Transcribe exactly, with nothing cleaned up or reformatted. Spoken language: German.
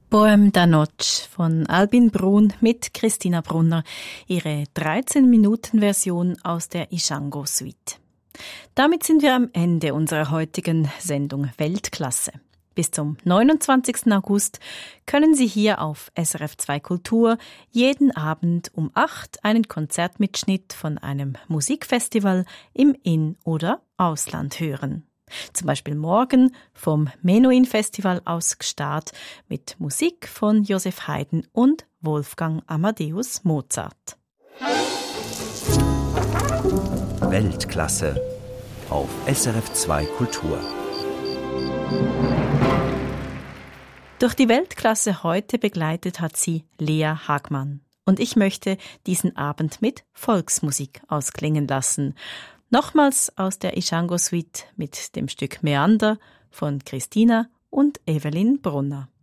Poème da Noche von Albin Brun mit Christina Brunner, ihre dreizehn-Minuten-Version aus der Ishango-Suite. Damit sind wir am Ende unserer heutigen Sendung Weltklasse. Bis zum neunundzwanzigsten August können Sie hier auf S R F zwei Kultur jeden Abend um acht einen Konzertmitschnitt von einem Musikfestival im In- oder Ausland hören. Zum Beispiel morgen vom Menuhin-Festival aus Gstaad mit Musik von Joseph Haydn und Wolfgang Amadeus Mozart. Weltklasse auf S R F zwei Kultur. Durch die Weltklasse heute begleitet hat sie Lea Hagmann. Und ich möchte diesen Abend mit Volksmusik ausklingen lassen. Nochmals aus der Ishango Suite mit dem Stück Meander von Christina und Evelyn Brunner.